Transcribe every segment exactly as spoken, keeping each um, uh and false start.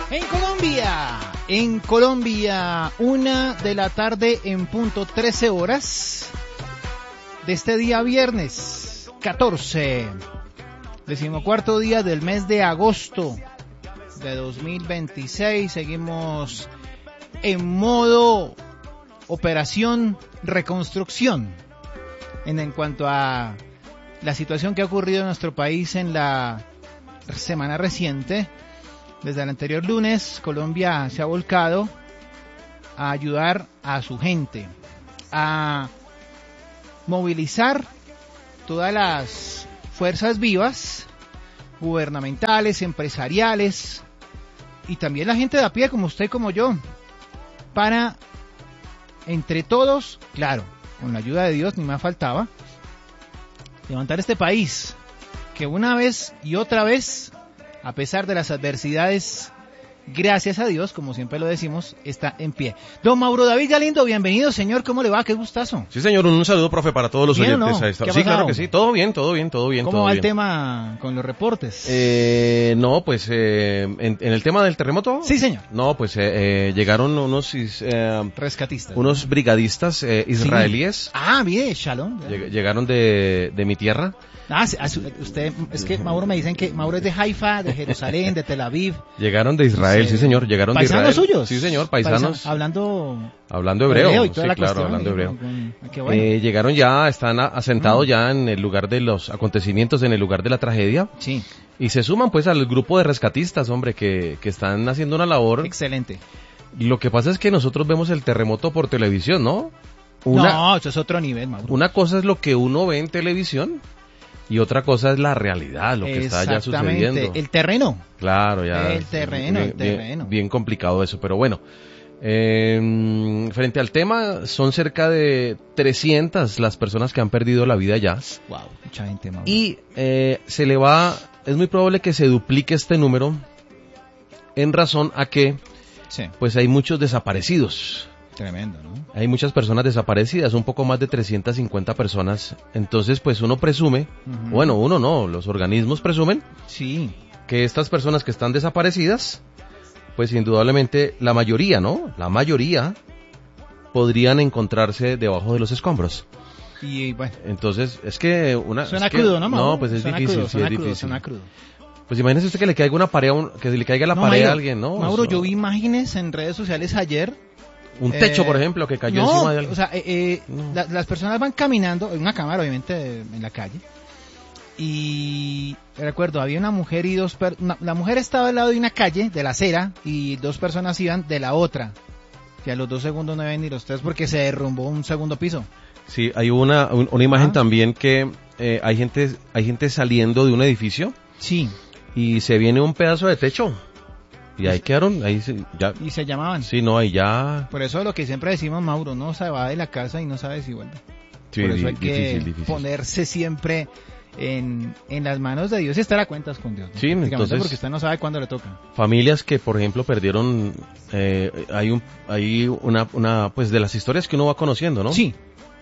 En Colombia, en Colombia, una de la tarde en punto trece horas de este día viernes catorce, decimocuarto día del mes de agosto de dos mil veintiséis. Seguimos en modo operación reconstrucción en, en cuanto a la situación que ha ocurrido en nuestro país en la semana reciente. Desde el anterior lunes, Colombia se ha volcado a ayudar a su gente, a movilizar todas las fuerzas vivas, gubernamentales, empresariales, y también la gente de a pie, como usted y como yo, para, entre todos, claro, con la ayuda de Dios, ni más faltaba, levantar este país, que una vez y otra vez, a pesar de las adversidades, gracias a Dios, como siempre lo decimos, está en pie. Don Mauro David Galindo, bienvenido, señor, ¿cómo le va? Qué gustazo. Sí, señor, un saludo, profe, para todos los oyentes. ¿No? A esta... Sí, claro que sí, todo bien, todo bien, todo bien. ¿Cómo todo va bien. el tema con los reportes? Eh, no, pues, eh, en, en el tema del terremoto. Sí, señor. No, pues, eh, eh, llegaron unos... Eh, rescatistas. Unos ¿no? brigadistas eh, israelíes. Sí. Ah, mire, Shalom. Lleg- llegaron de, de mi tierra. Ah, usted, es que Mauro me dicen que Mauro es de Haifa, de Jerusalén, de Tel Aviv. Llegaron de Israel, sí, sí señor, llegaron de Israel. ¿Paisanos suyos? Sí, señor, paisanos. Paisa, hablando... Hablando hebreo, hebreo y toda sí, la claro, cuestión, hablando hebreo. Con, con, qué bueno. eh, llegaron ya, están asentados mm. ya en el lugar de los acontecimientos, en el lugar de la tragedia. Sí. Y se suman pues al grupo de rescatistas, hombre, que, que están haciendo una labor. Excelente. Lo que pasa es que nosotros vemos el terremoto por televisión, ¿no? Una, no, eso es otro nivel, Mauro. Una cosa es lo que uno ve en televisión y otra cosa es la realidad, lo que está ya sucediendo. El terreno. Claro, ya. El terreno, bien, el terreno. Bien, bien complicado eso, pero bueno. Eh, frente al tema, son cerca de trescientas las personas que han perdido la vida ya. Wow, mucha gente, Mauro. Y eh, se le va, es muy probable que se duplique este número en razón a que sí. pues hay muchos desaparecidos. Tremendo, ¿no? Hay muchas personas desaparecidas, un poco más de trescientas cincuenta personas. Entonces, pues uno presume, uh-huh. bueno, uno no, los organismos presumen sí. que estas personas que están desaparecidas, pues indudablemente la mayoría, ¿no? La mayoría podrían encontrarse debajo de los escombros. Y bueno. Entonces, es que una... Suena es que, crudo, ¿no, Mauro? No, pues es suena difícil, crudo, sí, suena es crudo, difícil. Suena crudo. Pues imagínese usted que le caiga una pared, a un, que le caiga la no, pared Mauro, a alguien, ¿no? Mauro, o sea, yo vi imágenes en redes sociales ayer. Un techo, eh, por ejemplo, que cayó no, encima de alguien. o sea, eh, eh, no. la, las personas van caminando, en una cámara, obviamente, en la calle. Y recuerdo, había una mujer y dos... Per- una, la mujer estaba al lado de una calle, de la acera, y dos personas iban de la otra. Y a los dos segundos no ven ni los tres porque se derrumbó un segundo piso. Sí, hay una, un, una imagen ah. también que eh, hay gente hay gente saliendo de un edificio. Sí. Y se viene un pedazo de techo. Y ahí quedaron, ahí se, ya. Y se llamaban. Sí, no, ahí ya. Por eso lo que siempre decimos, Mauro, no se va de la casa y no sabe si vuelve. Sí, Por eso hay difícil, que difícil. ponerse siempre en, en las manos de Dios y estar a cuentas con Dios, ¿no? Sí, entonces, porque usted no sabe cuándo le toca. Familias que, por ejemplo, perdieron, eh, hay un, hay una, una, pues de las historias que uno va conociendo, ¿no? Sí.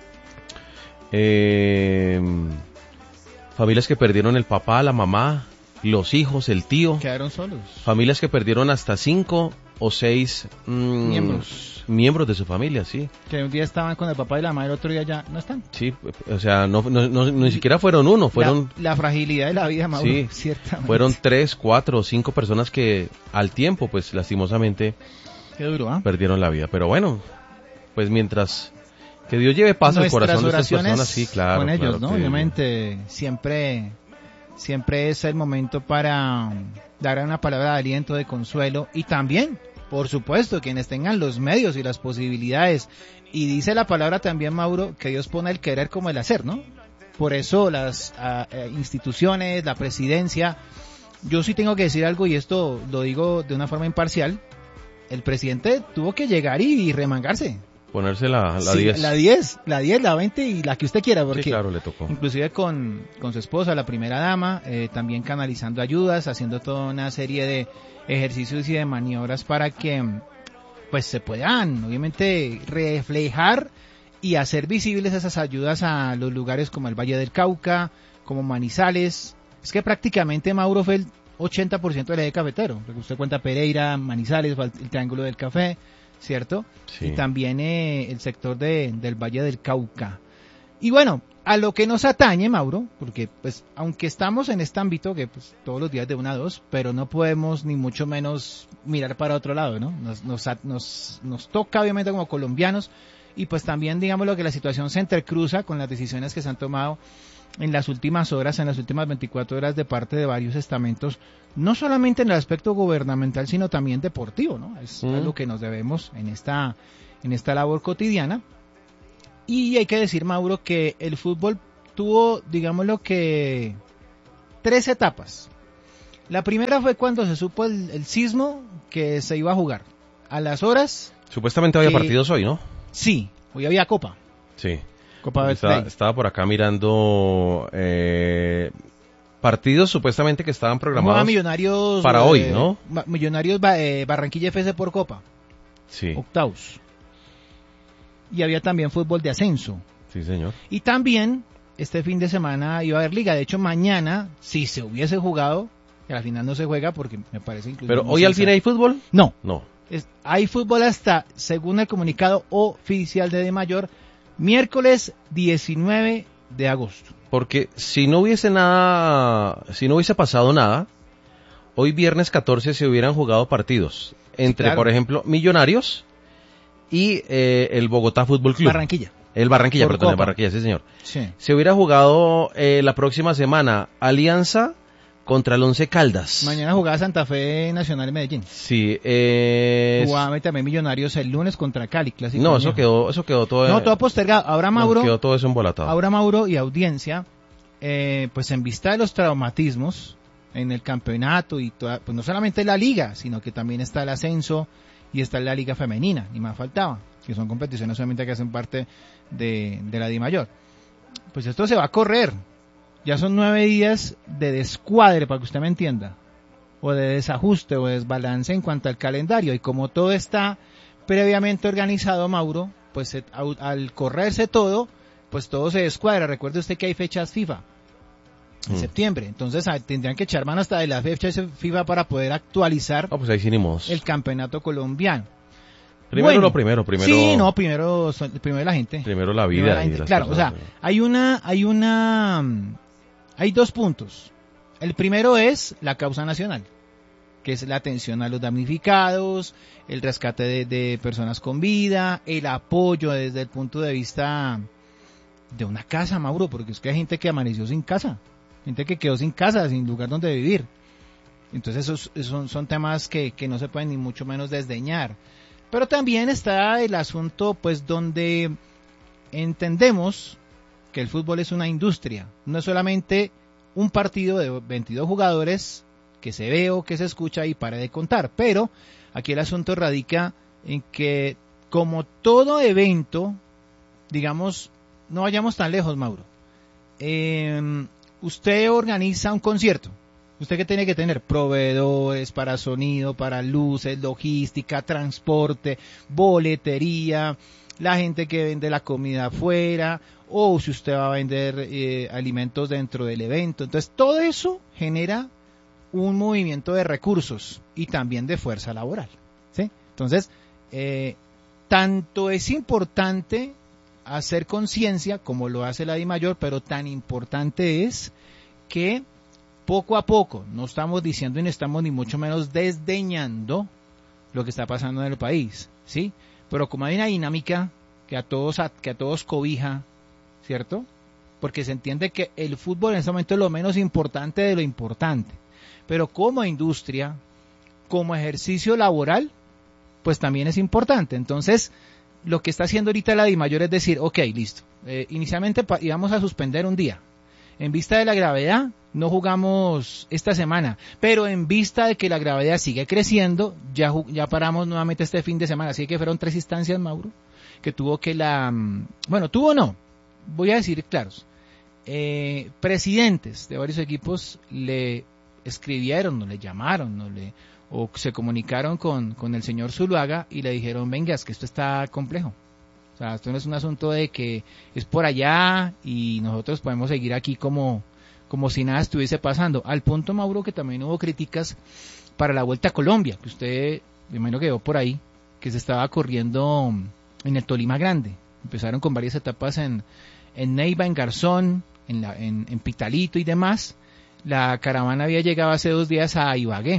Eh, familias que perdieron el papá, la mamá, los hijos, el tío. Quedaron solos. Familias que perdieron hasta cinco o seis mmm, miembros. Miembros de su familia, sí. Que un día estaban con el papá y la mamá, el otro día ya no están. Sí, o sea, no, no, no ni siquiera fueron uno, fueron... La, la fragilidad de la vida, Mauro, sí, ciertamente. Fueron tres, cuatro o cinco personas que al tiempo, pues lastimosamente, Qué duro, ¿eh? perdieron la vida. Pero bueno, pues mientras... Que Dios lleve paz al corazón de estas personas, sí, claro. Con ellos, claro, ¿no? que... Obviamente, siempre, siempre es el momento para dar una palabra de aliento, de consuelo, y también, por supuesto, quienes tengan los medios y las posibilidades. Y dice la palabra también, Mauro, que Dios pone el querer como el hacer, ¿no? Por eso las uh, instituciones, la presidencia, yo sí tengo que decir algo, y esto lo digo de una forma imparcial, el presidente tuvo que llegar y, y remangarse. Ponerse la, la sí, diez. La diez, la diez, la veinte y la que usted quiera, porque sí, claro, le tocó. Inclusive con, con su esposa, la primera dama, eh, también canalizando ayudas, haciendo toda una serie de ejercicios y de maniobras para que pues se puedan, obviamente, reflejar y hacer visibles esas ayudas a los lugares como el Valle del Cauca, como Manizales. Es que prácticamente, Mauro, fue el, ochenta por ciento del eje cafetero, porque usted cuenta Pereira, Manizales, el Triángulo del Café, ¿cierto? Sí. Y también eh, el sector de, del Valle del Cauca. Y bueno, a lo que nos atañe, Mauro, porque pues aunque estamos en este ámbito que pues todos los días de una a dos, pero no podemos ni mucho menos mirar para otro lado, ¿no? Nos, nos, nos, nos toca obviamente como colombianos y pues también digamos lo que la situación se entrecruza con las decisiones que se han tomado en las últimas horas, en las últimas veinticuatro horas de parte de varios estamentos, no solamente en el aspecto gubernamental, sino también deportivo, ¿no? Es mm. lo que nos debemos en esta, en esta labor cotidiana. Y hay que decir, Mauro, que el fútbol tuvo, digámoslo que, tres etapas. La primera fue cuando se supo el, el sismo que se iba a jugar. A las horas... Supuestamente había que, partidos hoy, ¿no? Sí, hoy había Copa. Sí. Copa estaba, estaba por acá mirando eh, partidos supuestamente que estaban programados millonarios, para eh, hoy, ¿no? Millonarios eh, Barranquilla F C por Copa. Sí. Octavos. Y había también fútbol de ascenso. Sí, señor. Y también este fin de semana iba a haber liga. De hecho, mañana, si se hubiese jugado, que al final no se juega porque me parece incluso... ¿Pero hoy al fin hay fútbol? No. No. Es, hay fútbol hasta, según el comunicado oficial de Dimayor, miércoles diecinueve de agosto. Porque si no hubiese nada, si no hubiese pasado nada, hoy viernes catorce se hubieran jugado partidos entre, sí, claro, por ejemplo, Millonarios y eh, el Bogotá Fútbol Club. Barranquilla. El Barranquilla, por perdón, Copa. el Barranquilla, sí, señor. Sí. Se hubiera jugado eh, la próxima semana Alianza contra el Once Caldas. Mañana jugaba Santa Fe Nacional en Medellín. Sí. Eh, jugaba también Millonarios el lunes contra Cali. Clásico no, eso quedó, eso quedó todo... No, todo postergado. Ahora Mauro... No, quedó todo eso embolatado. Ahora Mauro y audiencia, eh, pues en vista de los traumatismos en el campeonato y toda, pues no solamente la liga, sino que también está el ascenso y está la liga femenina, ni más faltaba, que son competiciones solamente que hacen parte de, de la Dimayor. Pues esto se va a correr. Ya son nueve días de descuadre, para que usted me entienda, o de desajuste o desbalance en cuanto al calendario. Y como todo está previamente organizado, Mauro, pues se, al, al correrse todo, pues todo se descuadra. Recuerde usted que hay fechas FIFA en mm. septiembre, entonces a, tendrían que echar mano hasta de las fechas FIFA para poder actualizar oh, pues ahí sí ni modos. El campeonato colombiano. Primero bueno, lo primero, primero. Sí, no, primero, primero la gente. Primero la vida. La gente. Y las claro, personas, o sea, hay una, hay una, hay dos puntos. El primero es la causa nacional, que es la atención a los damnificados, el rescate de, de personas con vida, el apoyo desde el punto de vista de una casa, Mauro, porque es que hay gente que amaneció sin casa, gente que quedó sin casa, sin lugar donde vivir. Entonces esos, esos son, son temas que, que no se pueden ni mucho menos desdeñar. Pero también está el asunto, pues, donde entendemos que el fútbol es una industria, no es solamente un partido de veintidós jugadores que se ve o que se escucha y para de contar, pero aquí el asunto radica en que, como todo evento, digamos, no vayamos tan lejos, Mauro, eh, usted organiza un concierto. ¿Usted qué tiene que tener? Proveedores para sonido, para luces, logística, transporte, boletería, la gente que vende la comida afuera, o si usted va a vender eh, alimentos dentro del evento. Entonces, todo eso genera un movimiento de recursos y también de fuerza laboral, ¿sí? Entonces, eh, tanto es importante hacer conciencia, como lo hace la Dimayor, pero tan importante es que poco a poco, no estamos diciendo y no estamos ni mucho menos desdeñando lo que está pasando en el país, ¿sí? Pero como hay una dinámica que a todos que a todos cobija, ¿cierto? Porque se entiende que el fútbol en este momento es lo menos importante de lo importante, pero como industria, como ejercicio laboral, pues también es importante. Entonces, lo que está haciendo ahorita la Dimayor es decir, ok, listo, eh, inicialmente pa- íbamos a suspender un día. En vista de la gravedad, no jugamos esta semana, pero en vista de que la gravedad sigue creciendo, ya ya paramos nuevamente este fin de semana. Así que fueron tres instancias, Mauro, que tuvo que la... Bueno, tuvo no, voy a decir claros. Eh, presidentes de varios equipos le escribieron, no le llamaron, no le o se comunicaron con, con el señor Zuluaga y le dijeron, venga, es que esto está complejo. O sea, esto no es un asunto de que es por allá y nosotros podemos seguir aquí como, como si nada estuviese pasando. Al punto, Mauro, que también hubo críticas para la Vuelta a Colombia, que usted, me imagino que vio por ahí, que se estaba corriendo en el Tolima Grande. Empezaron con varias etapas en, en Neiva, en Garzón, en, la, en, en Pitalito y demás. La caravana había llegado hace dos días a Ibagué.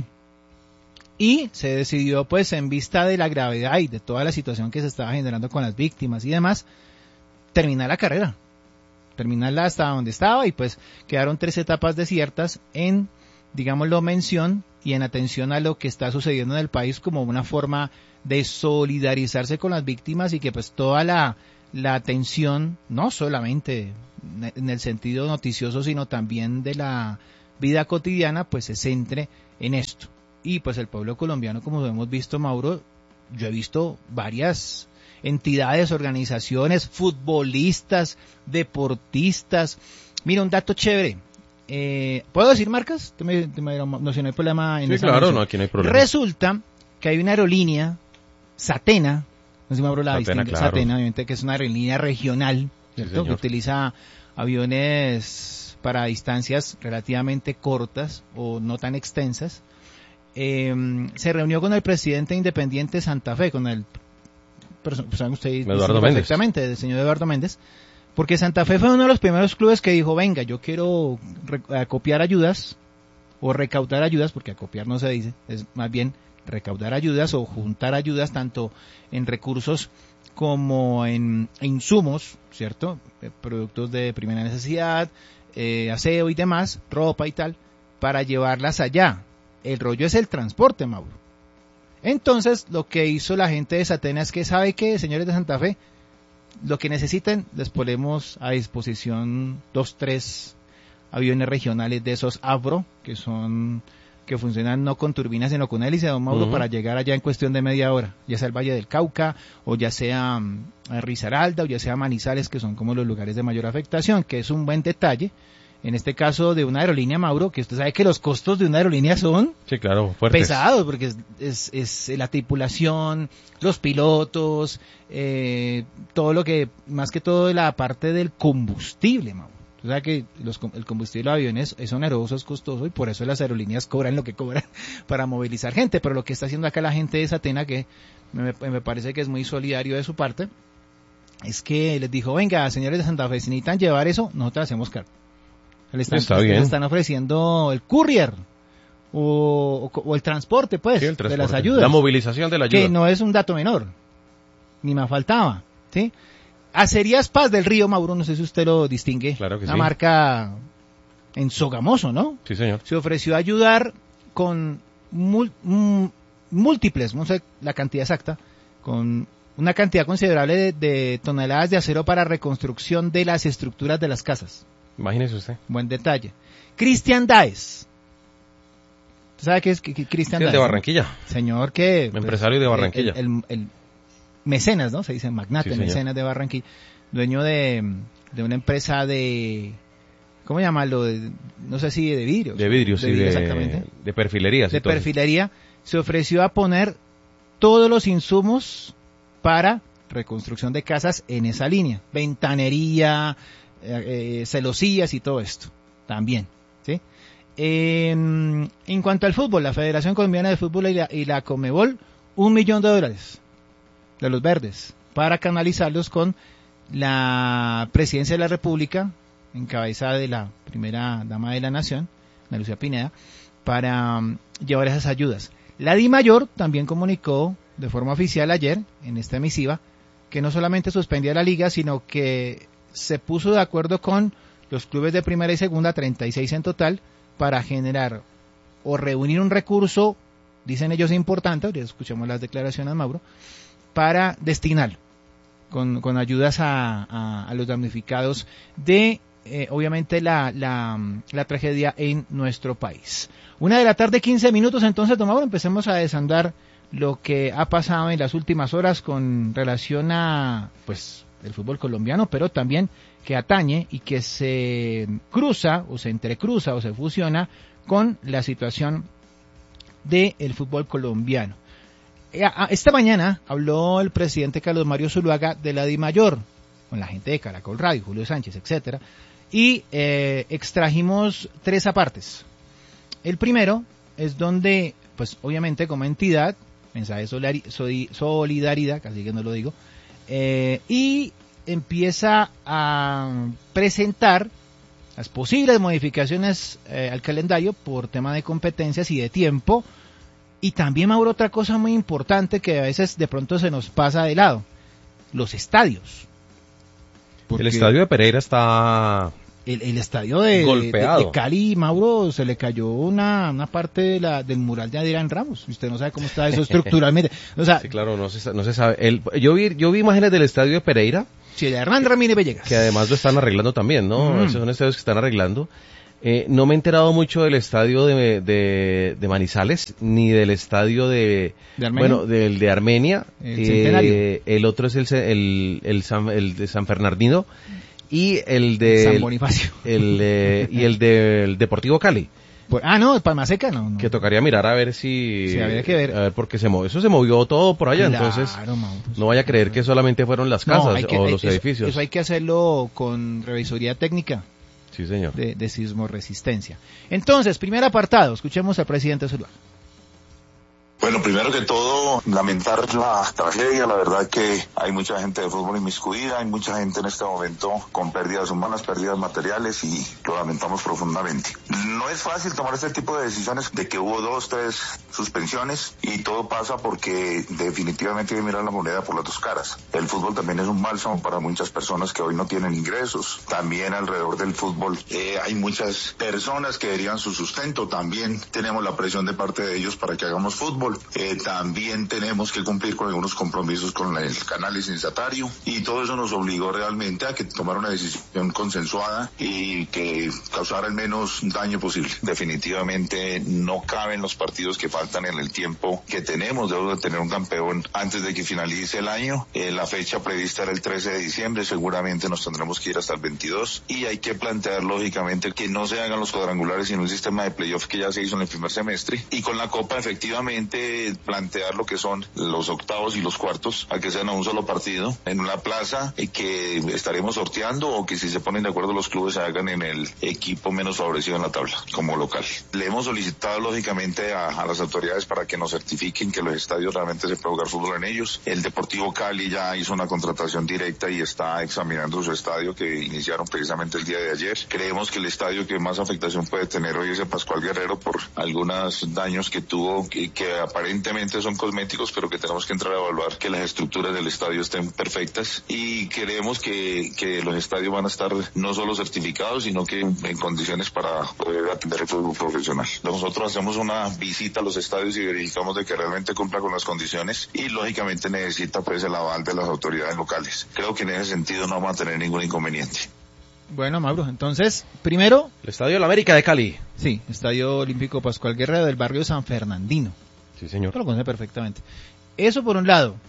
Y se decidió, pues, en vista de la gravedad y de toda la situación que se estaba generando con las víctimas y demás, terminar la carrera. Terminarla hasta donde estaba y pues quedaron tres etapas desiertas en, digámoslo, mención y en atención a lo que está sucediendo en el país como una forma de solidarizarse con las víctimas y que pues toda la, la atención, no solamente en el sentido noticioso, sino también de la vida cotidiana, pues se centre en esto. Y pues el pueblo colombiano, como hemos visto, Mauro, yo he visto varias entidades, organizaciones, futbolistas, deportistas. Mira, un dato chévere. Eh, ¿Puedo decir marcas? ¿Te me, te me, no, si no hay problema en sí, esa claro, mención. no, aquí no hay problema. Resulta que hay una aerolínea, Satena, no sé si me abro la Satena, distingue, claro. Satena, obviamente, que es una aerolínea regional, ¿cierto? Sí, que utiliza aviones para distancias relativamente cortas o no tan extensas. Eh, se reunió con el presidente independiente Santa Fe, con el, saben ustedes Eduardo Méndez. perfectamente, el señor Eduardo Méndez, porque Santa Fe fue uno de los primeros clubes que dijo, venga, yo quiero acopiar ayudas, o recaudar ayudas, porque acopiar no se dice, es más bien recaudar ayudas o juntar ayudas tanto en recursos como en insumos, ¿cierto? Eh, productos de primera necesidad, eh, aseo y demás, ropa y tal, para llevarlas allá. El rollo es el transporte, Mauro. Entonces, lo que hizo la gente de Satena es que, ¿sabe qué, señores de Santa Fe? Lo que necesiten, les ponemos a disposición dos, tres aviones regionales de esos Avro, que son, que funcionan no con turbinas, sino con hélice, don Mauro, uh-huh. para llegar allá en cuestión de media hora, ya sea el Valle del Cauca, o ya sea um, Risaralda, o ya sea Manizales, que son como los lugares de mayor afectación, que es un buen detalle. En este caso de una aerolínea, Mauro, que usted sabe que los costos de una aerolínea son sí, claro, fuertes. pesados, porque es, es, es la tripulación, los pilotos, eh, todo lo que, más que todo la parte del combustible, Mauro. Usted sabe que los, el combustible de aviones es oneroso, es costoso, y por eso las aerolíneas cobran lo que cobran para movilizar gente. Pero lo que está haciendo acá la gente de Satena, que me, me parece que es muy solidario de su parte, es que les dijo, venga, señores de Santa Fe, si necesitan llevar eso, nosotros hacemos cargo. Le están, Está bien. le están ofreciendo el courier o, o, o el transporte, pues, sí, el transporte. de las ayudas. La movilización de la ayuda. Que no es un dato menor, ni me faltaba, ¿sí? Acerías Paz del Río, Mauro, no sé si usted lo distingue. Claro que una sí. marca en Sogamoso, ¿no? Sí, señor. Se ofreció a ayudar con mul, m, múltiples, no sé la cantidad exacta, con una cantidad considerable de, de toneladas de acero para reconstrucción de las estructuras de las casas. Imagínese usted. Buen detalle. Cristian Daes. ¿Usted sabe qué es Cristian sí, Daes? de Barranquilla. ¿No? Señor que... Pues, empresario de Barranquilla. El, el, el mecenas, ¿no? Se dice magnate, sí, mecenas de Barranquilla. Dueño de, de una empresa de... ¿Cómo llamarlo? De, no sé si de vidrios. De vidrios, de sí. Vidrio, de, exactamente. De perfilería. De perfilería. Se ofreció a poner todos los insumos para reconstrucción de casas en esa línea. Ventanería... Eh, celosías y todo esto también, ¿sí? Eh, en cuanto al fútbol, la Federación Colombiana de Fútbol y la, y la Conmebol, un millón de dólares de los verdes para canalizarlos con la Presidencia de la República, encabezada de la primera dama de la Nación, Ana Lucía Pineda, para um, llevar esas ayudas. La DIMAYOR también comunicó de forma oficial ayer, en esta emisiva, que no solamente suspendía la liga, sino que se puso de acuerdo con los clubes de primera y segunda, treinta y seis en total, para generar o reunir un recurso, dicen ellos importante, ahorita escuchamos las declaraciones, Mauro, para destinar con, con ayudas a, a, a los damnificados de, eh, obviamente, la, la, la tragedia en nuestro país. Una de la tarde, quince minutos, entonces, don Mauro, empecemos a desandar lo que ha pasado en las últimas horas con relación a, pues, el fútbol colombiano, pero también que atañe y que se cruza o se entrecruza o se fusiona con la situación del fútbol colombiano. Esta mañana habló el presidente Carlos Mario Zuluaga de la DIMAYOR, con la gente de Caracol Radio, Julio Sánchez, etcétera, y eh, extrajimos tres apartes. El primero es donde, pues obviamente como entidad, mensaje de solidari- solidaridad, casi que no lo digo, eh, y empieza a presentar las posibles modificaciones eh, al calendario por tema de competencias y de tiempo. Y también, Mauro, otra cosa muy importante que a veces de pronto se nos pasa de lado, los estadios. Porque el estadio de Pereira está el, el estadio de, golpeado. De, de Cali, Mauro, se le cayó una, una parte de la, del mural de Adrián Ramos. Usted no sabe cómo está eso estructuralmente. O sea, sí, claro, no se, no se sabe. El, yo vi yo vi imágenes del estadio de Pereira. Sí, de Hernán Ramírez Villegas. Que además lo están arreglando también, ¿no? Mm. Esos son estadios que están arreglando. Eh, no me he enterado mucho del estadio de, de, de Manizales, ni del estadio de... ¿De Armenia? Bueno, del de Armenia. El Centenario. Eh, el otro es el, el, el, San, el de San Fernandino. Y el de... San Bonifacio. El, eh, y el del Deportivo Cali. Pues, ah, no, Palmaseca no, no. Que tocaría mirar a ver si... Sí, habría que ver. A ver, porque se movió, eso se movió todo por allá, claro, entonces Mauro, no vaya a creer que solamente fueron las casas no, que, o los eso, edificios. Eso hay que hacerlo con revisoría técnica. Sí, señor. De, de sismoresistencia. Entonces, primer apartado, escuchemos al presidente Zuluaga. Bueno, primero que todo, lamentar la tragedia. La verdad que hay mucha gente de fútbol inmiscuida, hay mucha gente en este momento con pérdidas humanas, pérdidas materiales y lo lamentamos profundamente. No es fácil tomar este tipo de decisiones de que hubo dos, tres suspensiones y todo pasa porque definitivamente hay que mirar la moneda por las dos caras. El fútbol también es un bálsamo para muchas personas que hoy no tienen ingresos. También alrededor del fútbol eh, hay muchas personas que deberían su sustento. También tenemos la presión de parte de ellos para que hagamos fútbol. Eh, también tenemos que cumplir con algunos compromisos con el canal licenciatario y todo eso nos obligó realmente a que tomar una decisión consensuada y que causara el menos daño posible. Definitivamente no caben los partidos que faltan en el tiempo que tenemos. Debemos de tener un campeón antes de que finalice el año. Eh, la fecha prevista era el trece de diciembre, seguramente nos tendremos que ir hasta el veintidós y hay que plantear lógicamente que no se hagan los cuadrangulares sino un sistema de playoff que ya se hizo en el primer semestre y con la Copa efectivamente plantear lo que son los octavos y los cuartos a que sean a un solo partido en una plaza eh, que estaremos sorteando o que si se ponen de acuerdo los clubes se hagan en el equipo menos favorecido en la tabla como local. Le hemos solicitado lógicamente a, a las autoridades para que nos certifiquen que los estadios realmente se puede jugar fútbol en ellos. El Deportivo Cali ya hizo una contratación directa y está examinando su estadio que iniciaron precisamente el día de ayer. Creemos que el estadio que más afectación puede tener hoy es el Pascual Guerrero por algunos daños que tuvo que, que aparentemente son cosméticos, pero que tenemos que entrar a evaluar que las estructuras del estadio estén perfectas y creemos que, que los estadios van a estar no solo certificados, sino que en condiciones para poder atender el fútbol profesional. Nosotros hacemos una visita a los estadios y verificamos de que realmente cumpla con las condiciones y lógicamente necesita pues el aval de las autoridades locales. Creo que en ese sentido no vamos a tener ningún inconveniente. Bueno, Mauro, entonces, primero... El Estadio de la América de Cali. Sí, Estadio Olímpico Pascual Guerrero del barrio San Fernandino. Sí, señor. Lo conoce perfectamente. Eso por un lado.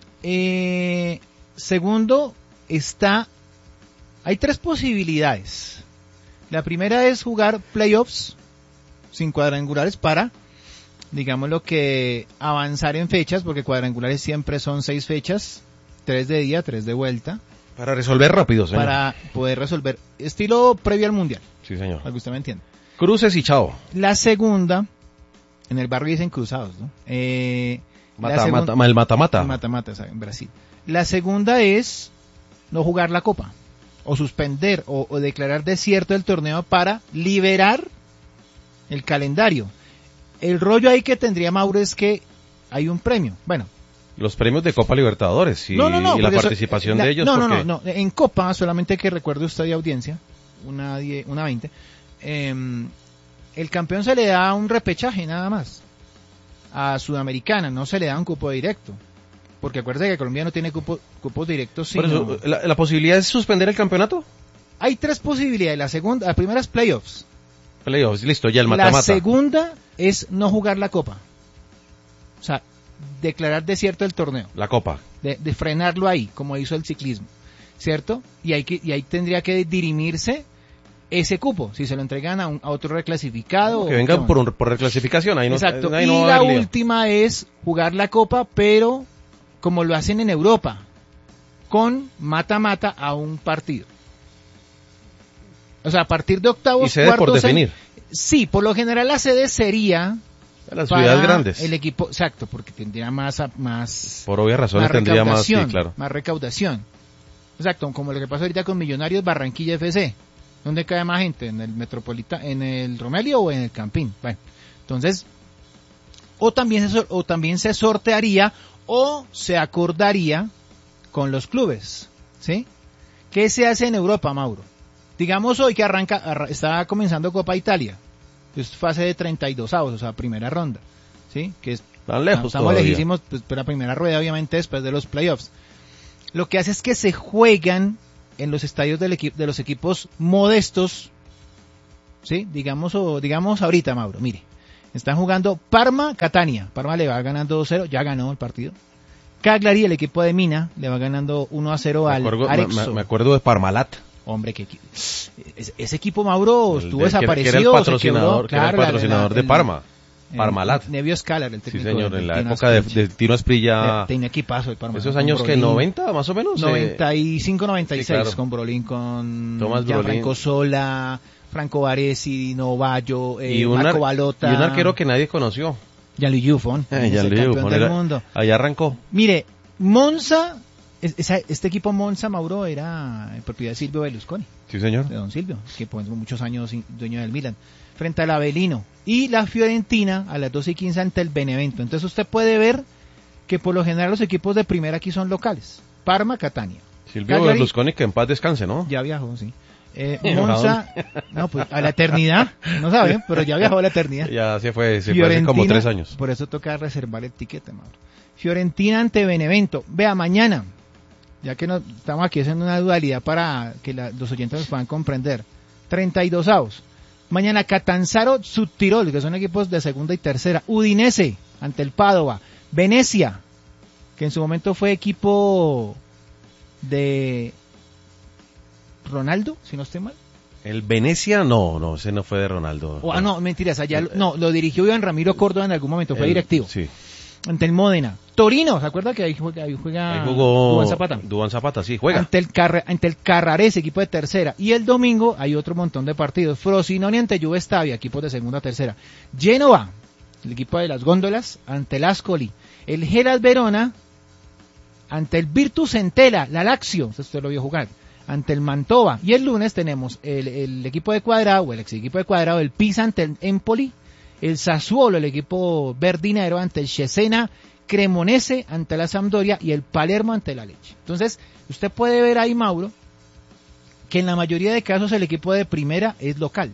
Eh, segundo, está... Hay tres posibilidades. La primera es jugar playoffs sin cuadrangulares para, digamos lo que, avanzar en fechas, porque cuadrangulares siempre son seis fechas, tres de día, tres de vuelta. Para resolver rápido, señor. Para poder resolver, estilo previo al mundial. Sí, señor. Para que usted me entienda. Cruces y chao. La segunda, en el barrio dicen cruzados, ¿no? Eh, mata, segun... mata, el mata-mata. El mata-mata, en Brasil. La segunda es no jugar la copa, o suspender, o, o declarar desierto el torneo para liberar el calendario. El rollo ahí que tendría Mauro es que hay un premio. Bueno. Los premios de Copa Libertadores y, no, no, no, y la participación eso, la, de ellos. No, porque... no, no, no. En Copa, solamente que recuerde usted de audiencia, una, die, una veinte, eh, el campeón se le da un repechaje nada más. A Sudamericana no se le da un cupo directo. Porque acuérdate que Colombia no tiene cupo, cupos directos. Sino... Por eso, ¿la, ¿La posibilidad es suspender el campeonato? Hay tres posibilidades. La segunda, la primera es playoffs. Playoffs, listo, ya el mata-mata. La segunda es no jugar la copa. O sea, declarar desierto el torneo. La copa. De, de frenarlo ahí, como hizo el ciclismo. ¿Cierto? Y, hay que, y ahí tendría que dirimirse ese cupo, si se lo entregan a, un, a otro reclasificado. Que vengan por, un, por reclasificación, ahí no. Exacto, ahí y no la última es jugar la copa, pero como lo hacen en Europa, con mata-mata a un partido. O sea, a partir de octavos, y sede por definir. En, sí, por lo general la sede sería las ciudades grandes. El equipo, exacto, porque tendría más más por obvias razones más tendría más, sí, claro. Más recaudación. Exacto, como lo que pasa ahorita con Millonarios Barranquilla F C. ¿Dónde cae más gente? ¿En el Metropolitano, en el Romelio o en el Campín? Bueno, entonces, o también se, o también se sortearía o se acordaría con los clubes, ¿sí? ¿Qué se hace en Europa, Mauro? Digamos hoy que arranca, arra, está comenzando Copa Italia, es fase de treinta y dos avos, o sea, primera ronda, ¿sí? Que es, tan lejos estamos lejísimos, pues, pero la primera rueda obviamente después de los playoffs. Lo que hace es que se juegan en los estadios del equi- de los equipos modestos, ¿sí? Digamos, o digamos ahorita, Mauro, mire, están jugando Parma, Catania, Parma le va ganando dos cero, ya ganó el partido. Cagliari, el equipo de Mina, le va ganando uno a cero al acuerdo, Arezzo. Me, me acuerdo de Parmalat. Hombre, que ese, ese equipo, Mauro, el estuvo de, desaparecido. Que era el patrocinador, quebró, que era el patrocinador la, la, de el, Parma. Parmalat. Nevio Scalar, el técnico. Sí, señor, en la Tino época de, de Tino Asprilla. Tenía equipazo el Parma. Esos años que noventa, más o menos. noventa y cinco, noventa y seis, sí, claro. Con Brolin, con Tomás Gianfranco Sola, Franco Baresi, Novallo, eh, y un Marco Balota. Y un arquero que nadie conoció. Gianluigi Buffon, eh, Gianluigi campeón Buffon del era, mundo. Allá arrancó. Mire, Monza, esa, este equipo Monza, Mauro, era en propiedad de Silvio Berlusconi. Sí, señor. De don Silvio, que por muchos años dueño del Milan. Frente al Avellino. Y la Fiorentina a las doce y quince ante el Benevento. Entonces usted puede ver que por lo general los equipos de primera aquí son locales. Parma, Catania. Silvio Cagliari, Berlusconi, que en paz descanse, ¿no? Ya viajó, sí. Eh, Monza, no, pues a la eternidad, no saben, pero ya viajó a la eternidad. Ya se fue, se fue hace como tres años. Por eso toca reservar el tiquete, Mauro. Fiorentina ante Benevento. Vea, mañana, ya que no, estamos aquí haciendo una dualidad para que la, los oyentes nos puedan comprender. treinta y dos avos. Mañana Catanzaro, Subtirol, que son equipos de segunda y tercera. Udinese ante el Padova. Venecia, que en su momento fue equipo de Ronaldo, si no estoy mal. El Venecia, no, no, ese no fue de Ronaldo. Oh, ah, no, mentiras, allá, el, no, lo dirigió Iván Ramiro Córdoba en algún momento, fue el, directivo. Sí. Ante el Módena. Torino, ¿se acuerda que ahí juega, ahí juega ahí jugó Duván Zapata? Duván Zapata, sí, juega. Ante el, Carre, ante el Carrarés, equipo de tercera. Y el domingo hay otro montón de partidos. Frosinone ante Juve Stabia, equipos de segunda, tercera. Génova, el equipo de las góndolas, ante el Ascoli. El Hellas Verona ante el Virtus Entella, la Lazio, usted lo vio jugar, ante el Mantova. Y el lunes tenemos el, el equipo de Cuadrado, o el ex equipo de Cuadrado, el Pisa ante el Empoli, el Sassuolo, el equipo verdinero, ante el Cesena, Cremonese ante la Sampdoria y el Palermo ante la Lecce. Entonces, usted puede ver ahí, Mauro, que en la mayoría de casos el equipo de primera es local.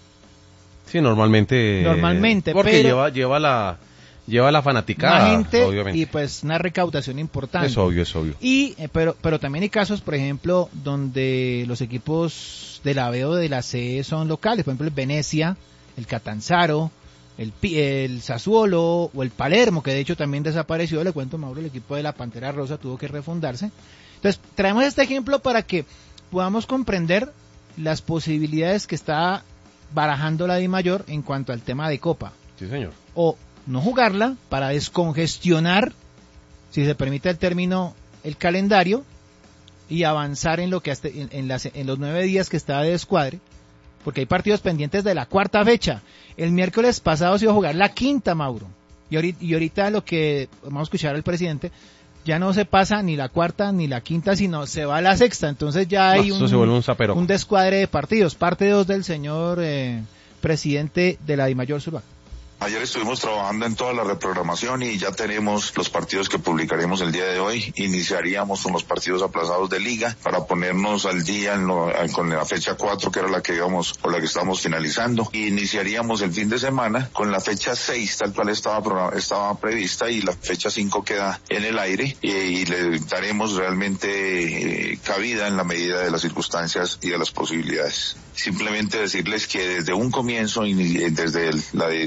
Sí, normalmente. Normalmente, porque pero lleva, lleva la... Lleva la fanaticada, gente, obviamente. Y pues una recaudación importante. Es obvio, es obvio. Y, eh, pero, pero también hay casos, por ejemplo, donde los equipos de la B o de la C son locales. Por ejemplo, el Venecia, el Catanzaro, el, el Sassuolo o el Palermo, que de hecho también desapareció. Le cuento, Mauro, el equipo de la Pantera Rosa tuvo que refundarse. Entonces, traemos este ejemplo para que podamos comprender las posibilidades que está barajando la DIMAYOR en cuanto al tema de Copa. Sí, señor. O no jugarla para descongestionar, si se permite el término, el calendario y avanzar en lo que hasta, en, en, las, en los nueve días que está de descuadre, porque hay partidos pendientes de la cuarta fecha. El miércoles pasado se iba a jugar la quinta, Mauro, y ahorita, y ahorita lo que vamos a escuchar al presidente, ya no se pasa ni la cuarta ni la quinta, sino se va a la sexta. Entonces ya hay no, un, se vuelve un, zapero. un descuadre de partidos. Parte dos del señor eh, presidente de la DIMAYOR Suba. Ayer estuvimos trabajando en toda la reprogramación y ya tenemos los partidos que publicaremos el día de hoy. Iniciaríamos con los partidos aplazados de liga para ponernos al día en lo, con la fecha cuatro, que era la que íbamos o la que estamos finalizando. Y iniciaríamos el fin de semana con la fecha seis, tal cual estaba estaba prevista, y la fecha cinco queda en el aire, y, y le daremos realmente eh, cabida en la medida de las circunstancias y de las posibilidades. Simplemente decirles que desde un comienzo, desde el, la DIMAYOR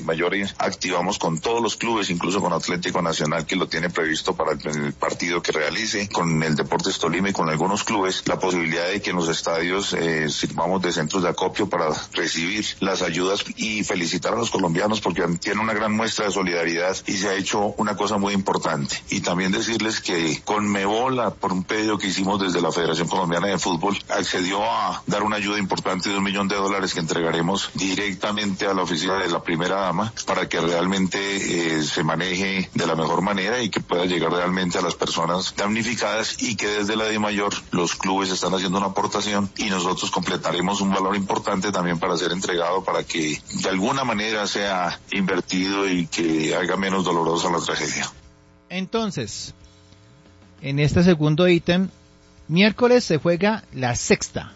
venir, activamos con todos los clubes, incluso con Atlético Nacional, que lo tiene previsto para el, el partido que realice, con el Deportes Tolima y con algunos clubes, la posibilidad de que en los estadios eh, sirvamos de centros de acopio para recibir las ayudas y felicitar a los colombianos porque tienen una gran muestra de solidaridad y se ha hecho una cosa muy importante. Y también decirles que Conmebol, por un pedido que hicimos desde la Federación Colombiana de Fútbol, accedió a dar una ayuda importante de un millón de dólares que entregaremos directamente a la oficina de la primera dama para que realmente eh, se maneje de la mejor manera y que pueda llegar realmente a las personas damnificadas, y que desde la DIMAYOR los clubes están haciendo una aportación y nosotros completaremos un valor importante también para ser entregado, para que de alguna manera sea invertido y que haga menos dolorosa la tragedia. Entonces, en este segundo ítem, miércoles se juega la sexta.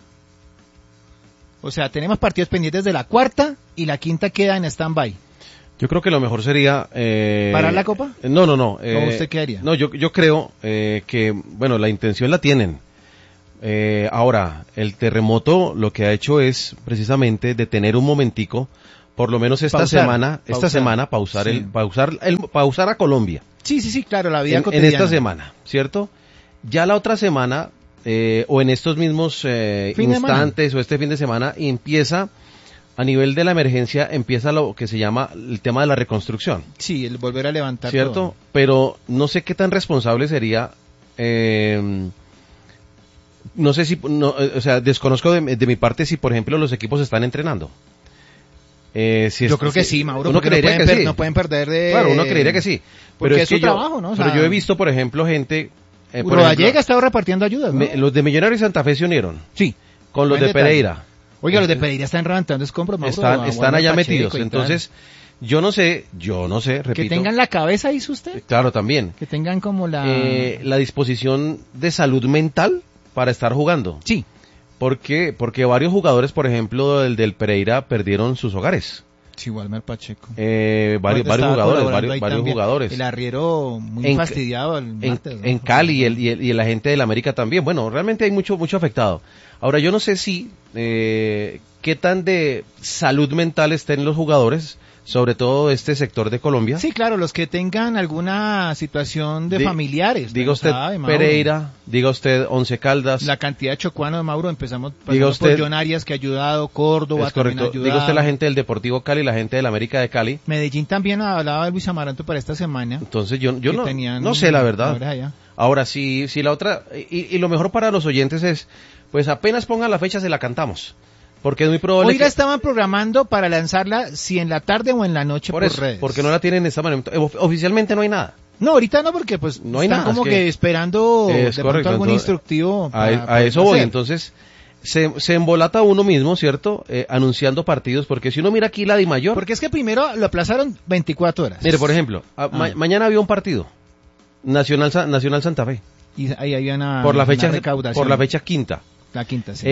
O sea, tenemos partidos pendientes de la cuarta y la quinta queda en stand-by. Yo creo que lo mejor sería... Eh, ¿Parar la Copa? No, no, no. Eh, ¿Cómo usted qué haría? No, yo, yo creo eh, que, bueno, la intención la tienen. Eh, ahora, el terremoto lo que ha hecho es precisamente detener un momentico, por lo menos esta pausar, semana, pausar. esta semana pausar Sí. el, pausar el, pausar a Colombia. Sí, sí, sí, claro, la vida en, cotidiana. en esta semana, ¿cierto? Ya la otra semana, eh, o en estos mismos eh, Fin de instantes, o este fin de semana, empieza, a nivel de la emergencia, empieza lo que se llama el tema de la reconstrucción. Sí, el volver a levantar ¿Cierto? todo. Pero no sé qué tan responsable sería, eh, no sé si, no, o sea, desconozco de, de mi parte si, por ejemplo, los equipos están entrenando. Eh, si Yo es, creo que si, sí, Mauro, uno porque no creería pueden, que per- sí. no pueden perder de... Claro, uno creería que sí. Porque Pero es es, su que yo, trabajo, ¿no? O sea, pero yo he visto, por ejemplo, gente... Eh, por Urodallega ejemplo, ha estado repartiendo ayudas, ¿no? me- los de Millonarios y Santa Fe se unieron Sí. con los Buen de detalle. Pereira. Oiga, los de Pereira están levantando escombros, Mauro. Están, a están Walmer allá Pacheco metidos. y tal. Entonces, yo no sé, yo no sé, repito. Que tengan la cabeza, hizo usted. Claro, también. Que tengan como la... Eh, la disposición de salud mental para estar jugando. Sí. ¿Por qué? Porque varios jugadores, por ejemplo, el del Pereira, perdieron sus hogares. Sí, Walmer Pacheco. Eh, varios, Cuando varios estaba jugadores, colaborando varios, ahí varios también. jugadores. El arriero muy En- fastidiado el En, martes, ¿no? en Cali y el, y, el, y la gente del América también. Bueno, realmente hay mucho, mucho afectado. Ahora, yo no sé si, eh, qué tan de salud mental estén los jugadores, sobre todo este sector de Colombia. Sí, claro, los que tengan alguna situación de Di- familiares. Diga ¿no? usted Sabe, Mauro. Pereira, diga usted Once Caldas. La cantidad de chocuanos, Mauro, empezamos Diga pasando usted- por John Arias, que ha ayudado, Córdoba Es también ha correcto. ayudado. Diga usted la gente del Deportivo Cali, la gente del América de Cali. Medellín también hablaba de Luis Amaranto para esta semana. Entonces yo, yo que no, tenían no sé la verdad. jugadores allá. Ahora, si, si la otra, y, y lo mejor para los oyentes es, pues apenas pongan la fecha se la cantamos. Porque es muy probable Hoy la que, estaban programando para lanzarla si en la tarde o en la noche por por, eso, redes. porque no la tienen en esta manera. Of- Oficialmente no hay nada. No, ahorita no, porque pues No hay están nada, como es que, que- esperando Es de correcto, pronto algún entonces, instructivo. A, para a poder eso voy, hacer. entonces se, se embolata uno mismo, ¿cierto? Eh, anunciando partidos, porque si uno mira aquí la de mayor, Porque es que primero lo aplazaron veinticuatro horas. mire, por ejemplo, a- Ah. ma- mañana había un partido, Nacional, Sa- Nacional Santa Fe, Y ahí había una, por la una fecha, recaudación. por la fecha quinta. La quinta, sí.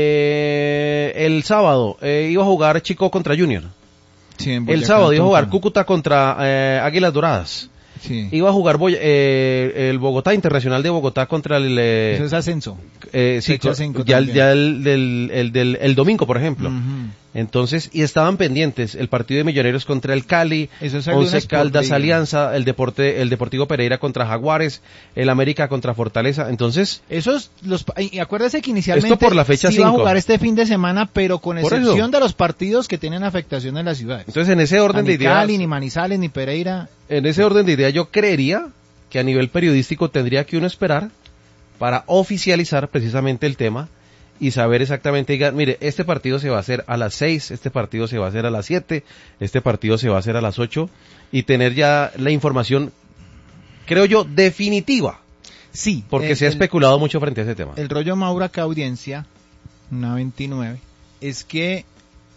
Eh, el sábado eh, iba a jugar Chico contra Junior. Sí, en El Boyacá, sábado iba a jugar Tunja. Cúcuta contra eh, Águilas Doradas. Sí. Iba a jugar Boy- eh, el Bogotá Internacional de Bogotá contra el eh, Eso es ascenso. eh, sí, fecha co- cinco ya, el, también. ya el, del, el, del el domingo, por ejemplo. Ujú. Entonces, y estaban pendientes el partido de Millonarios contra el Cali, Eso es el lunes Once por Caldas Liga. Alianza, el Deporte, el Deportivo Pereira contra Jaguares, el América contra Fortaleza. Entonces, Esos, los, y acuérdese que inicialmente Esto por la fecha se iba a cinco. jugar este fin de semana, pero con Por excepción eso. de los partidos que tienen afectación en las ciudades. entonces en ese orden de ni ideas, Cali, ni Manizales, ni Pereira. en ese orden de ideas yo creería que a nivel periodístico tendría que uno esperar para oficializar precisamente el tema y saber exactamente, diga, mire, este partido se va a hacer a las seis, este partido se va a hacer a las siete, este partido se va a hacer a las ocho y tener ya la información, creo yo, definitiva, Sí. porque el- se ha el- especulado mucho frente a ese tema. El rollo Mauro acá, audiencia, una veintinueve, es que,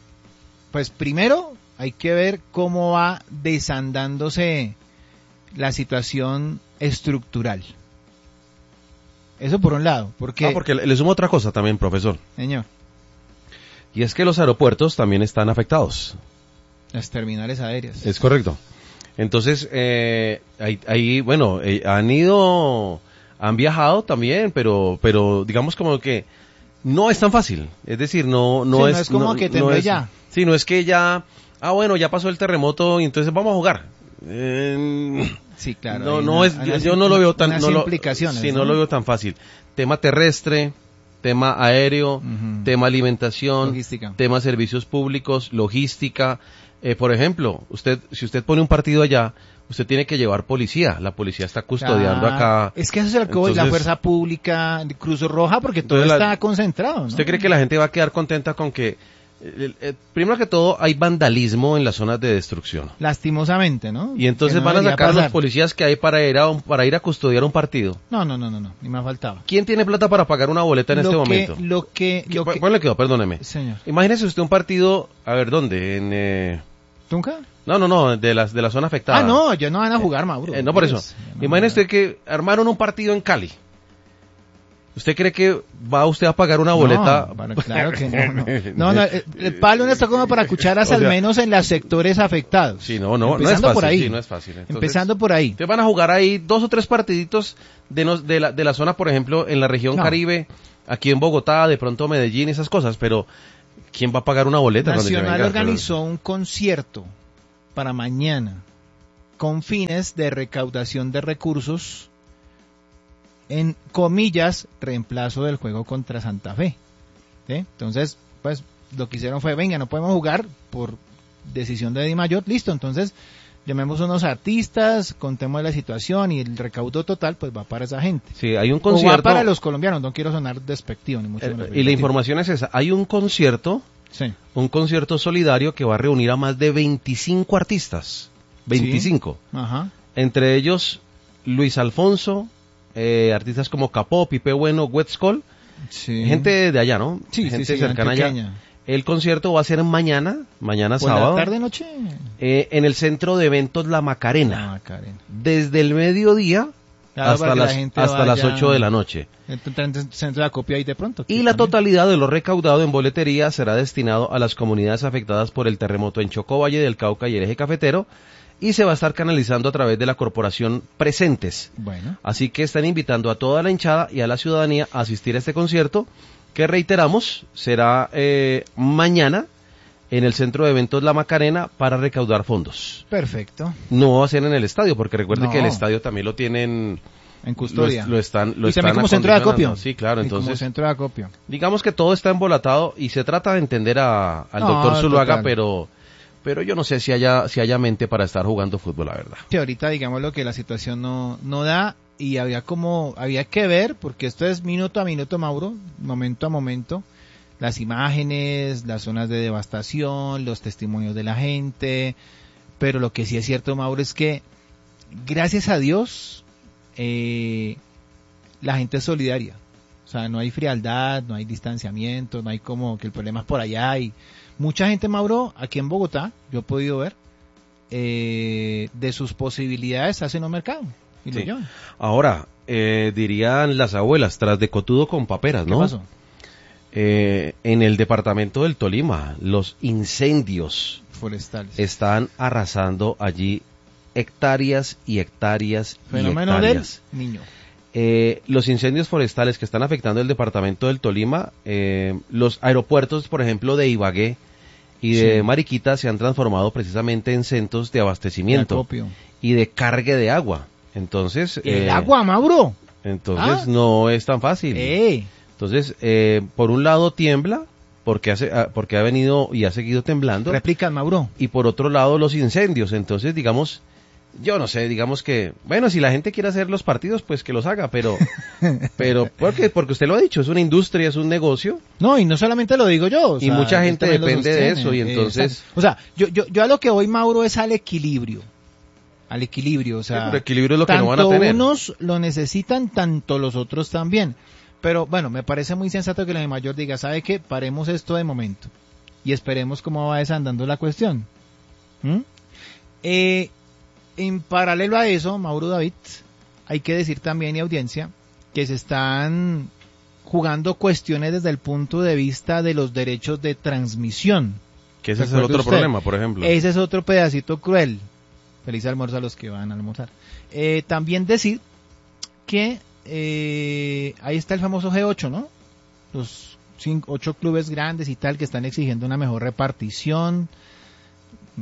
pues primero hay que ver cómo va desandándose la situación estructural. Eso por un lado, porque, Ah, porque le, le sumo otra cosa también, profesor, señor, y es que los aeropuertos también están afectados. las terminales aéreas. Es correcto. Entonces, eh, ahí, ahí, bueno, eh, han ido, han viajado también, pero, pero digamos como que no es tan fácil. Es decir, no, no Sí, no es, es como que temblé es- ya. Sí, no es que ya ah, bueno, ya pasó el terremoto y entonces vamos a jugar. Eh, sí, claro. No, no una, es, yo, yo no lo veo tan, no lo, sí, ¿no? no lo veo tan fácil. Tema terrestre, tema aéreo, uh-huh. tema alimentación, logística. tema servicios públicos, logística. Eh, por ejemplo, usted, si usted pone un partido allá, usted tiene que llevar policía. La policía está custodiando ah, acá. Es que eso es el que voy, la fuerza pública, Cruz Roja, porque todo la, está concentrado, ¿no? ¿Usted cree que la gente va a quedar contenta con que, eh, eh, primero que todo, hay vandalismo en las zonas de destrucción? Lastimosamente, ¿no? Y entonces no van a sacar pasar. los policías que hay para ir a un, para ir a custodiar un partido. No, no, no, no, no, ni me faltaba. ¿Quién tiene plata para pagar una boleta en lo este que, momento? Lo que, lo que... ¿Cuál le quedó? Perdóneme. Señor. Imagínese usted un partido, a ver, ¿dónde? En... Eh... ¿Tunca? No, no, no, de la, de la zona afectada. Ah, no, ya no van a jugar, Mauro. Eh, no, por eso. No Imagínese usted que armaron un partido en Cali. ¿Usted cree que va usted a pagar una boleta? No, bueno, claro que no. No, no, no el, el palo no está como para cucharas, o sea, al menos en los sectores afectados. Sí, no, no, Empezando no es fácil. Por ahí. Sí, no es fácil. Entonces, Empezando por ahí. Ustedes van a jugar ahí dos o tres partiditos de, no, de, la, de la zona, por ejemplo, en la región no. Caribe, aquí en Bogotá, de pronto Medellín, esas cosas, pero ¿quién va a pagar una boleta? Nacional organizó un concierto para mañana con fines de recaudación de recursos, en comillas, reemplazo del juego contra Santa Fe. ¿Sí? Entonces, pues lo que hicieron fue, venga, no podemos jugar por decisión de Di Mayor, listo, entonces llamemos unos artistas, contemos la situación y el recaudo total pues va para esa gente. Sí, hay un concierto. O va para los colombianos, no quiero sonar despectivo ni mucho eh, menos. Y la información es esa, hay un concierto, sí. un concierto solidario que va a reunir a más de veinticinco artistas, veinticinco. Sí. Ajá. Entre ellos Luis Alfonso, eh, artistas como Capó, Pipe Bueno, Wetzcol, sí. gente de allá, ¿no? Sí, gente sí, sí, cercana allá. El concierto va a ser mañana, mañana ¿Por sábado. la tarde noche? Eh, en el centro de eventos La Macarena. La Macarena. Desde el mediodía claro, hasta, las, hasta las ocho de la noche. Entonces, centro de acopio ahí de pronto. Y la totalidad de lo recaudado en boletería será destinado a las comunidades afectadas por el terremoto en Chocó, Valle del Cauca y el Eje Cafetero. Y se va a estar canalizando a través de la corporación Presentes. Bueno. Así que están invitando a toda la hinchada y a la ciudadanía a asistir a este concierto, que reiteramos, será eh, mañana en el centro de eventos La Macarena para recaudar fondos. Perfecto. No va a ser en el estadio, porque recuerde no. que el estadio también lo tienen en custodia. Lo, lo están, lo y están también como centro de acopio. Sí, claro. Y entonces, como centro de acopio. Digamos que todo está embolatado y se trata de entender a, al no, doctor Zuluaga, total. pero... Pero yo no sé si haya, si haya mente para estar jugando fútbol, la verdad. Sí, ahorita digamos lo que la situación no, no da y había como, había que ver, porque esto es minuto a minuto, Mauro, momento a momento, las imágenes, las zonas de devastación, los testimonios de la gente, pero lo que sí es cierto, Mauro, es que gracias a Dios, eh, la gente es solidaria. O sea, no hay frialdad, no hay distanciamiento, no hay como que el problema es por allá y mucha gente, Mauro, aquí en Bogotá, yo he podido ver, eh, de sus posibilidades hacen un mercado. Y sí. lo llevan. Ahora, eh, dirían las abuelas, tras de cotudo con paperas, ¿no? ¿Qué pasó? Eh, en el departamento del Tolima, los incendios forestales están arrasando allí hectáreas y hectáreas Fenómeno y hectáreas. del niño. Eh, los incendios forestales que están afectando el departamento del Tolima, eh, los aeropuertos, por ejemplo, de Ibagué y de sí. Mariquita se han transformado precisamente en centros de abastecimiento de y de cargue de agua. Entonces, el eh, agua, Mauro. Entonces ¿Ah? no es tan fácil. Eh. Entonces, eh, por un lado tiembla porque hace, porque ha venido y ha seguido temblando. Replican, Mauro. Y por otro lado los incendios. Entonces, digamos, yo no sé, digamos que, bueno, si la gente quiere hacer los partidos, pues que los haga, pero, pero, porque, porque usted lo ha dicho, es una industria, es un negocio. No, y no solamente lo digo yo. O y sea, mucha gente depende de eso, y entonces. O sea, yo, yo, yo a lo que voy, Mauro, es al equilibrio. Al equilibrio, o sea. El equilibrio es lo que tanto no van a tener. Unos lo necesitan, tanto los otros también. Pero bueno, me parece muy sensato que la mayor diga, ¿sabe qué? Paremos esto de momento. Y esperemos cómo va desandando la cuestión. ¿Mm? Eh. En paralelo a eso, Mauro David, hay que decir también y audiencia que se están jugando cuestiones desde el punto de vista de los derechos de transmisión. Que ese es el otro usted? problema, por ejemplo. Ese es otro pedacito cruel. Feliz almuerzo a los que van a almorzar. Eh, también decir que eh, ahí está el famoso G ocho, ¿no? Los cinco, ocho clubes grandes y tal que están exigiendo una mejor repartición.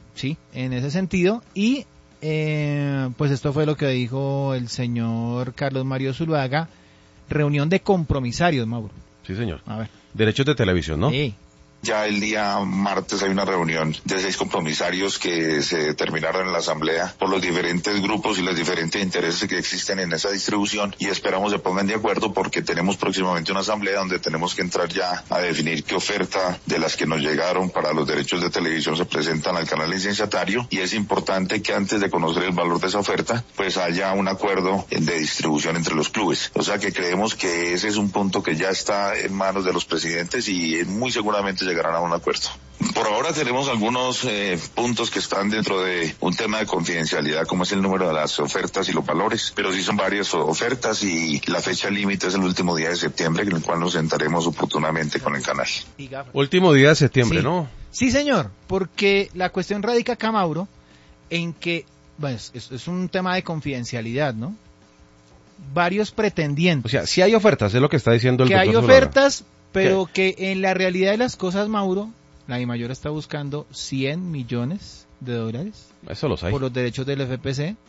sí, en ese sentido. Y eh, pues esto fue lo que dijo el señor Carlos Mario Zuluaga, reunión de compromisarios, Mauro. Sí, señor. A ver. Derechos de televisión, ¿no? Sí. Ya el día martes hay una reunión de seis compromisarios que se determinaron en la asamblea por los diferentes grupos y los diferentes intereses que existen en esa distribución, y esperamos se pongan de acuerdo porque tenemos próximamente una asamblea donde tenemos que entrar ya a definir qué oferta de las que nos llegaron para los derechos de televisión se presentan al canal licenciatario, y es importante que antes de conocer el valor de esa oferta pues haya un acuerdo de distribución entre los clubes. O sea que creemos que ese es un punto que ya está en manos de los presidentes y muy seguramente llegarán a un acuerdo. Por ahora tenemos algunos eh, puntos que están dentro de un tema de confidencialidad, como es el número de las ofertas y los valores, pero sí son varias ofertas y la fecha límite es el último día de septiembre, en el cual nos sentaremos oportunamente con el canal. Último día de septiembre, Sí. ¿no? Sí, señor, porque la cuestión radica acá, Mauro, en que, bueno, es, es un tema de confidencialidad, ¿no? Varios pretendientes. O sea, si hay ofertas, es lo que está diciendo el que doctor hay Zuluaga. ofertas, pero que en la realidad de las cosas, Mauro, la DIMAYOR está buscando cien millones de dólares Eso los hay. por los derechos del F P C.